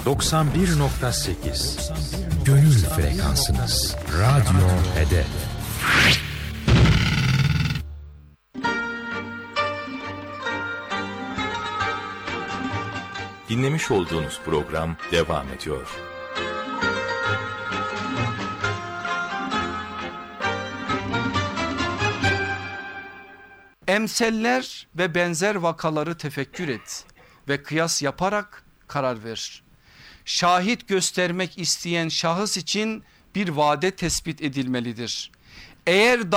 91.8 Gönül frekansınız. Radyo Hedef. Dinlemiş olduğunuz program devam ediyor. Emseller ve benzer vakaları tefekkür et ve kıyas yaparak karar ver. Şahit göstermek isteyen şahıs için bir vade tespit edilmelidir. Eğer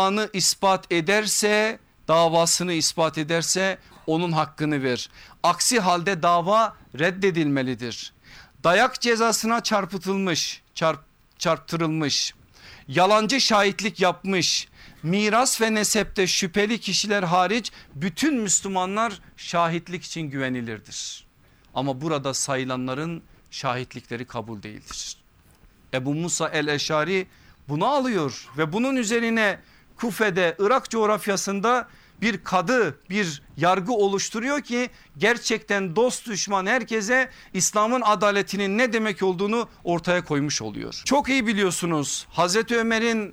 davasını ispat ederse onun hakkını ver. Aksi halde dava reddedilmelidir. Dayak cezasına çarptırılmış, yalancı şahitlik yapmış, miras ve nesepte şüpheli kişiler hariç bütün Müslümanlar şahitlik için güvenilirdir. Ama burada sayılanların şahitlikleri kabul değildir. Ebu Musa el-Eşari bunu alıyor ve bunun üzerine Kufe'de, Irak coğrafyasında bir yargı oluşturuyor ki gerçekten dost düşman herkese İslam'ın adaletinin ne demek olduğunu ortaya koymuş oluyor. Çok iyi biliyorsunuz, Hazreti Ömer'in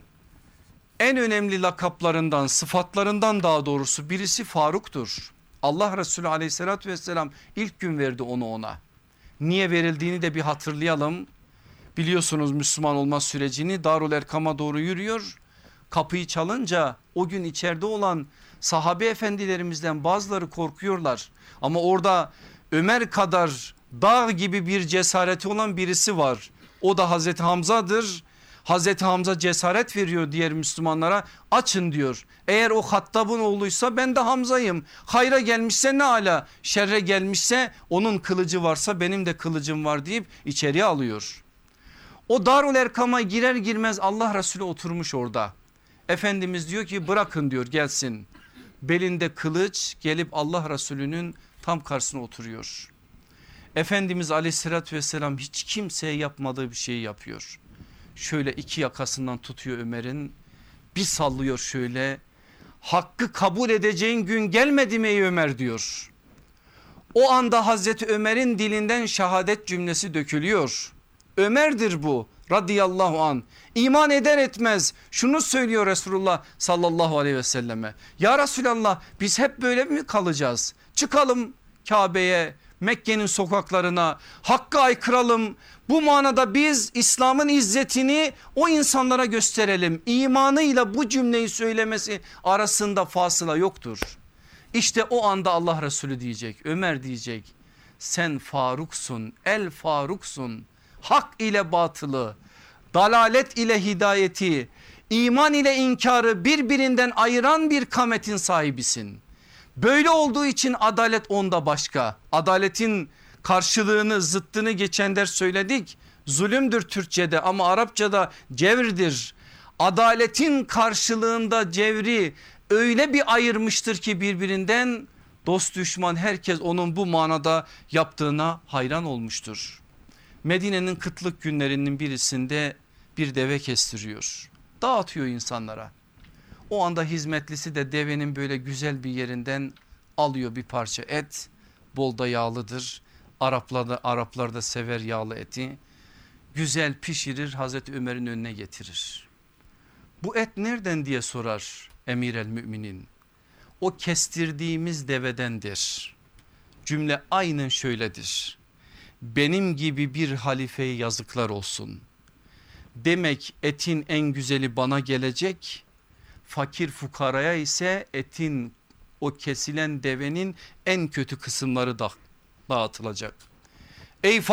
en önemli lakaplarından, sıfatlarından daha doğrusu birisi Faruk'tur. Allah Resulü aleyhissalatü vesselam ilk gün verdi onu ona. Niye verildiğini de bir hatırlayalım. Biliyorsunuz Müslüman olma sürecini, Darul Erkam'a doğru yürüyor. Kapıyı çalınca o gün içeride olan sahabe efendilerimizden bazıları korkuyorlar. Ama orada Ömer kadar dağ gibi bir cesareti olan birisi var. O da Hazreti Hamza'dır. Hazreti Hamza cesaret veriyor diğer Müslümanlara, açın diyor. Eğer o Hattab'ın oğluysa ben de Hamza'yım. Hayra gelmişse ne ala, şerre gelmişse onun kılıcı varsa benim de kılıcım var deyip içeriye alıyor. O Darul Erkam'a girer girmez Allah Resulü oturmuş orada. Efendimiz diyor ki bırakın diyor gelsin. Belinde kılıç, gelip Allah Resulü'nün tam karşısına oturuyor. Efendimiz aleyhissalatü vesselam hiç kimseye yapmadığı bir şeyi yapıyor. Şöyle iki yakasından tutuyor Ömer'in, bir sallıyor şöyle. Hakkı kabul edeceğin gün gelmedi mi ey Ömer diyor. O anda Hazreti Ömer'in dilinden şehadet cümlesi dökülüyor. Ömer'dir bu radıyallahu an. İman eder etmez şunu söylüyor Resulullah sallallahu aleyhi ve selleme. Ya Resulallah, biz hep böyle mi kalacağız? Çıkalım Kabe'ye, Mekke'nin sokaklarına, Hakk'a aykıralım. Bu manada biz İslam'ın izzetini o insanlara gösterelim. İmanıyla bu cümleyi söylemesi arasında fasıla yoktur. İşte o anda Allah Resulü diyecek, Ömer diyecek, sen Faruksun, el Faruksun. Hak ile batılı, dalalet ile hidayeti, iman ile inkarı birbirinden ayıran bir kametin sahibisin. Böyle olduğu için adalet onda başka. Adaletin karşılığını, zıttını geçen ders söyledik. Zulümdür Türkçe'de ama Arapça'da cevrdir. Adaletin karşılığında cevri öyle bir ayırmıştır ki birbirinden, dost düşman herkes onun bu manada yaptığına hayran olmuştur. Medine'nin kıtlık günlerinin birisinde bir deve kestiriyor. Dağıtıyor insanlara. O anda hizmetlisi de devenin böyle güzel bir yerinden alıyor bir parça et. Bol da yağlıdır. Araplar da sever yağlı eti. Güzel pişirir, Hazreti Ömer'in önüne getirir. Bu et nereden diye sorar Emir el Müminin. O kestirdiğimiz devedendir. Cümle aynen şöyledir. Benim gibi bir halifeye yazıklar olsun. Demek etin en güzeli bana gelecek. Fakir fukaraya ise etin, o kesilen devenin en kötü kısımları da dağıtılacak. Ey